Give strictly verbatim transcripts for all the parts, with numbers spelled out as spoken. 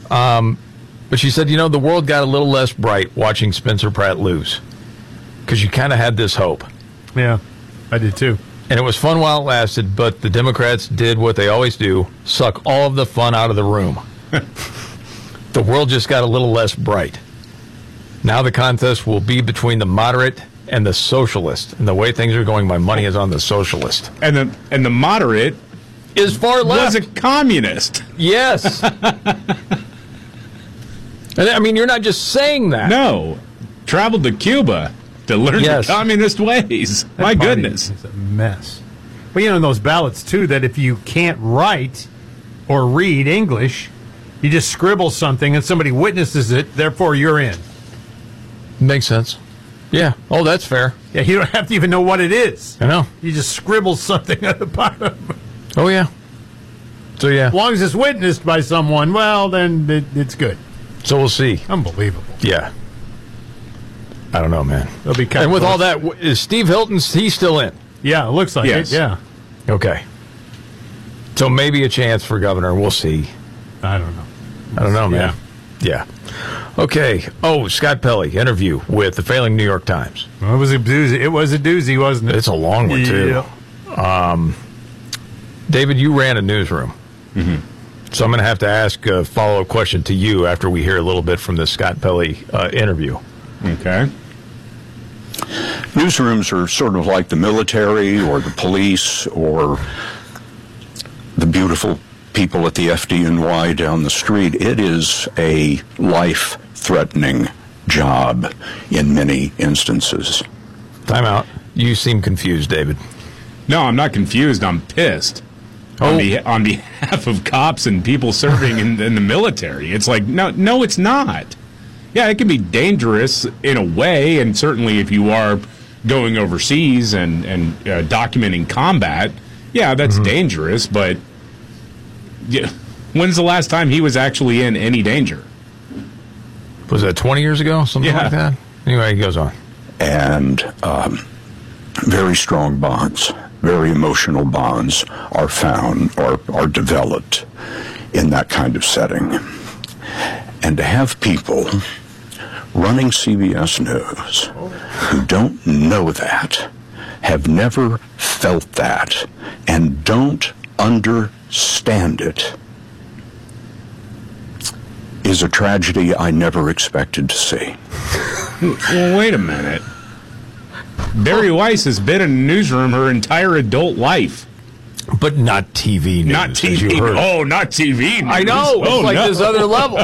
Um, but she said, you know, the world got a little less bright watching Spencer Pratt lose. Because you kind of had this hope. Yeah, I did too. And it was fun while it lasted, but the Democrats did what they always do, suck all of the fun out of the room. The world just got a little less bright. Now the contest will be between the moderate and the socialist. And the way things are going, my money is on the socialist. And the and the moderate is far left. Was a communist. Yes. And I mean, you're not just saying that. No. Traveled to Cuba to learn yes. the communist ways. That My goodness. It's a mess. But you know, in those ballots, too, that if you can't write or read English, you just scribble something and somebody witnesses it, therefore you're in. Makes sense. Yeah. Oh, that's fair. Yeah, you don't have to even know what it is. I know. You just scribble something at the bottom. Oh, yeah. So, yeah. As long as it's witnessed by someone, well, then it, it's good. So we'll see. Unbelievable. Yeah. I don't know, man. It'll be kind and of with close. all that, is Steve Hilton, he's still in? Yeah, it looks like yes. it, yeah. Okay. So maybe a chance for governor. We'll see. I don't know. I don't know, man. Yeah. yeah. Okay. Oh, Scott Pelley, interview with the failing New York Times. Well, it was a doozy. It was a doozy, wasn't it? It's a long one, too. Yeah. Um, David, you ran a newsroom. Mm-hmm. So I'm going to have to ask a follow-up question to you after we hear a little bit from the Scott Pelley uh, interview. Okay. Newsrooms are sort of like the military or the police or the beautiful people at the F D N Y down the street. It is a life-threatening job in many instances. Time out. You seem confused, David. No, I'm not confused. I'm pissed. Oh. On, be- on behalf of cops and people serving in, in the military. It's like, no, no, it's not. Yeah, it can be dangerous in a way, and certainly if you are going overseas and, and uh, documenting combat, yeah, that's mm-hmm. dangerous, but yeah, when's the last time he was actually in any danger? Was that twenty years ago? Something yeah. like that? Anyway, he goes on. And um, very strong bonds, very emotional bonds are found or are developed in that kind of setting. And to have people running C B S News who don't know that, have never felt that, and don't understand it is a tragedy I never expected to see. Well, wait a minute. Barry Weiss has been in a newsroom her entire adult life. But not T V news. Not T V. Oh, not T V news. I know. It's oh, like no. this other level.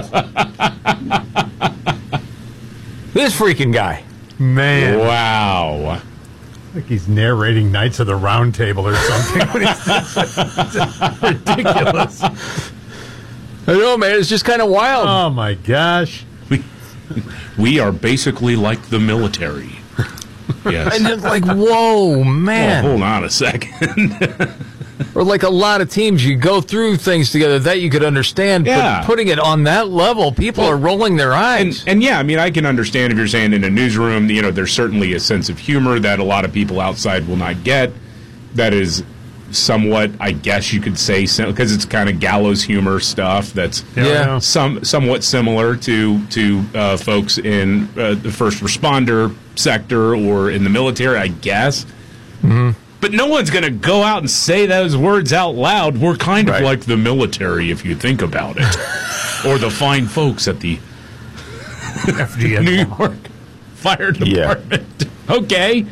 This freaking guy. Man. Wow. Like he's narrating Knights of the Round Table or something. It's ridiculous. I know, man. It's just kind of wild. Oh, my gosh. We, we are basically like the military. Yes. And it's like, whoa, man. Well, hold on a second. Or like a lot of teams, you go through things together that you could understand, yeah. but putting it on that level, people well, are rolling their eyes. And, and yeah, I mean, I can understand if you're saying in a newsroom, you know, there's certainly a sense of humor that a lot of people outside will not get. That is somewhat, I guess you could say, because it's kind of gallows humor stuff that's yeah. some somewhat similar to to uh, folks in uh, the first responder sector or in the military, I guess. Mm-hmm. But no one's going to go out and say those words out loud. We're kind of right. like the military, if you think about it. Or the fine folks at the F D N Y. New York Fire Department. Yeah. Okay.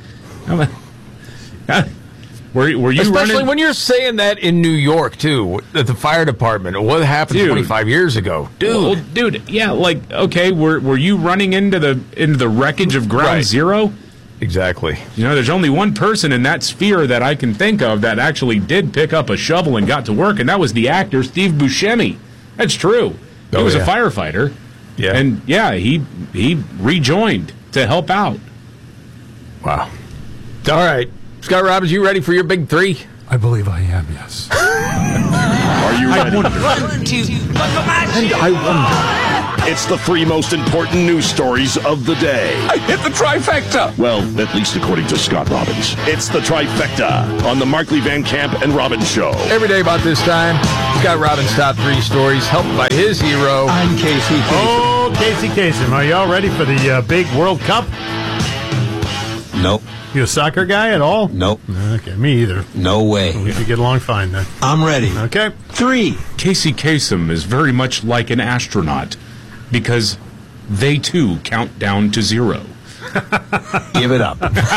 Were, were you Especially running? when you're saying that in New York, too, at the fire department. What happened dude, twenty-five years ago? Dude. Well, dude, yeah, like, okay, were were you running into the into the wreckage of Ground right. Zero? Exactly. You know, there's only one person in that sphere that I can think of that actually did pick up a shovel and got to work, and that was the actor Steve Buscemi. That's true. He oh, was yeah. a firefighter. Yeah. And, yeah, he he rejoined to help out. Wow. All right. Scott Robbins, you ready for your big three? I believe I am, yes. Are you ready? I wonder. And I wonder. It's the three most important news stories of the day. I hit the trifecta. Well, at least according to Scott Robbins. It's the trifecta on the Markley Van Camp and Robbins Show. Every day about this time, Scott Robbins' top three stories, helped by his hero. I'm Casey Kasem. Oh, Casey Kasem. Are y'all ready for the uh, big World Cup? Nope. You a soccer guy at all? Nope. Okay, me either. No way. We could get along fine then. I'm ready. Okay. Three. Casey Kasem is very much like an astronaut because they too count down to zero. Give it up.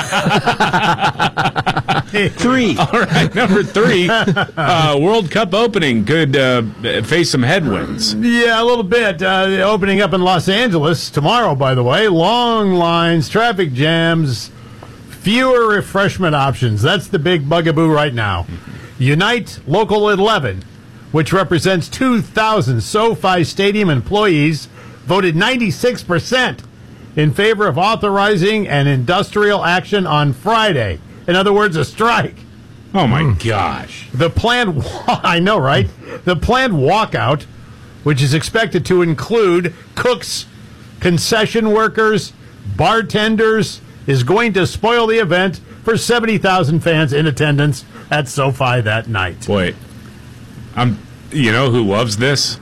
Three. All right, number three, uh, World Cup opening could uh, face some headwinds. Yeah, a little bit. Uh, opening up in Los Angeles tomorrow, by the way. Long lines, traffic jams, fewer refreshment options. That's the big bugaboo right now. Unite Local eleven, which represents two thousand SoFi Stadium employees, voted ninety-six percent in favor of authorizing an industrial action on Friday. In other words, a strike. Oh, my gosh. The planned, wa- I know, right? The planned walkout, which is expected to include cooks, concession workers, bartenders, is going to spoil the event for seventy thousand fans in attendance at SoFi that night. Boy, I'm, you know who loves this?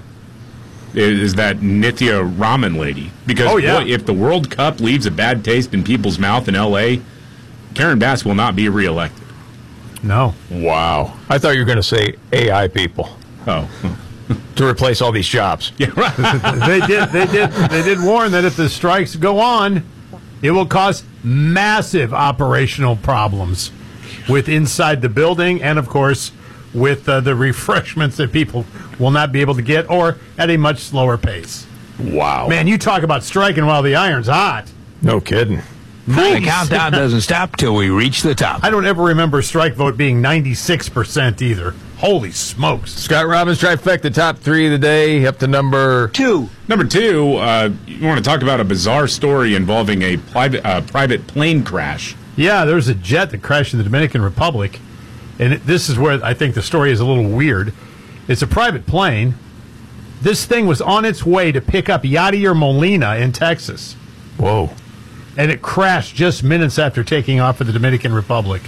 Is, is that Nithya Raman lady. Because Oh, yeah. boy, if the World Cup leaves a bad taste in people's mouth in L A, Karen Bass will not be reelected. No. Wow. I thought you were going to say A I people Oh. to replace all these jobs. Yeah, right. they did they did they did warn that if the strikes go on, it will cause massive operational problems with inside the building and of course with uh, the refreshments that people will not be able to get or at a much slower pace. Wow. Man, you talk about striking while the iron's hot. No kidding. The countdown doesn't stop till we reach the top. I don't ever remember strike vote being ninety-six percent either. Holy smokes. Scott Robbins trifecta, top three of the day, up to number Two. Number two, uh, you want to talk about a bizarre story involving a private, uh, private plane crash. Yeah, there was a jet that crashed in the Dominican Republic. And it, this is where I think the story is a little weird. It's a private plane. This thing was on its way to pick up Yadier Molina in Texas. Whoa. And it crashed just minutes after taking off for the Dominican Republic.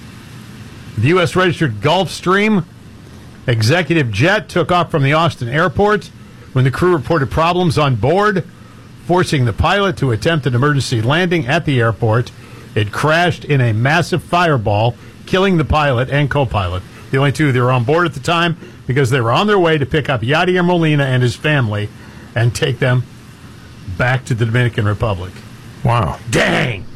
The U S registered Gulfstream executive jet took off from the Austin airport when the crew reported problems on board, forcing the pilot to attempt an emergency landing at the airport. It crashed in a massive fireball, killing the pilot and co-pilot, the only two that were on board at the time, because they were on their way to pick up Yadier Molina and his family and take them back to the Dominican Republic. Wow. Dang!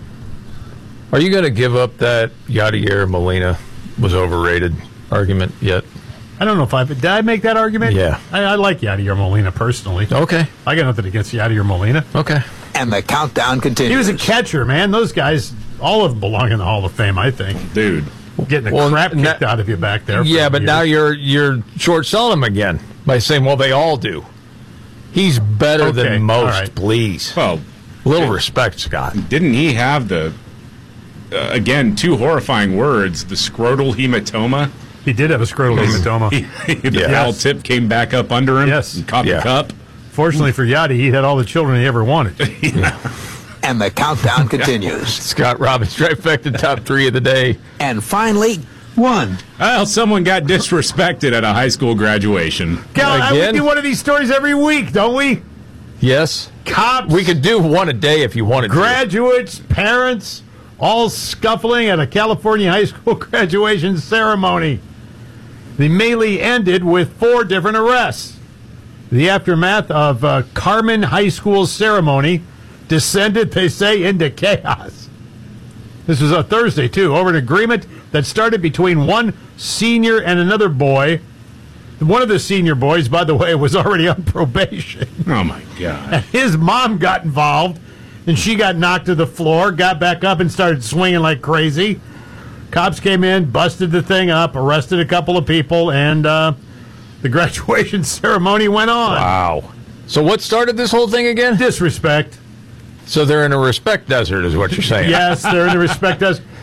Are you going to give up that Yadier Molina was overrated argument yet? I don't know if I did. I make that argument? Yeah. I, I like Yadier Molina personally. Okay. I got nothing against Yadier Molina. Okay. And the countdown continues. He was a catcher, man. Those guys, all of them belong in the Hall of Fame, I think. Dude. Getting the Well, crap na- kicked out of you back there. for Yeah, but years. now you're you're short selling him again by saying, well, they all do. He's better Okay, than most, all right. please. Well, Little respect, Scott. didn't he have the, uh, again, two horrifying words, the scrotal hematoma? He did have a scrotal hematoma. the Yes. foul tip came back up under him Yes. and caught Yeah. the cup. Fortunately for Yadi, he had all the children he ever wanted. And the countdown continues. Scott Robbins, trifecta, top three of the day. And finally, one. Well, someone got disrespected at a high school graduation. God, I would Again? do one of these stories every week, don't we? Yes. Cops, We could do one a day if you wanted graduates, parents, all scuffling at a California high school graduation ceremony. The melee ended with four different arrests. The aftermath of uh, Carmen High School's ceremony descended, they say, into chaos. This was a Thursday, too, over an agreement that started between one senior and another boy. One of the senior boys, by the way, was already on probation. Oh, my God. And his mom got involved, and she got knocked to the floor, got back up, and started swinging like crazy. Cops came in, busted the thing up, arrested a couple of people, and uh, the graduation ceremony went on. Wow. So what started this whole thing again? Disrespect. So they're in a respect desert, is what you're saying. Yes, they're in the respect us.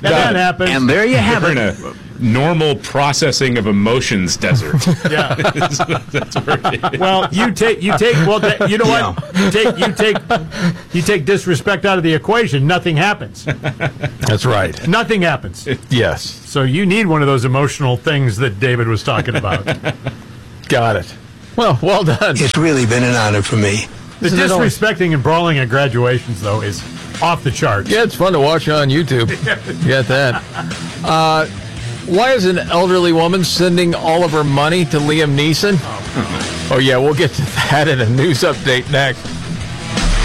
that happens. And there you have We're in it. a normal processing of emotions desert. Yeah. that's, that's where it is. Well, you take you take well, th- you know what? You take you take you take disrespect out of the equation. Nothing happens. That's right. Nothing happens. Yes. So you need one of those emotional things that David was talking about. Got it. Well, well done. It's really been an honor for me. The Isn't it always- disrespecting and brawling at graduations, though, is off the charts. Yeah, it's fun to watch on YouTube. Get that. Uh, why is an elderly woman sending all of her money to Liam Neeson? Oh, yeah, we'll get to that in a news update next.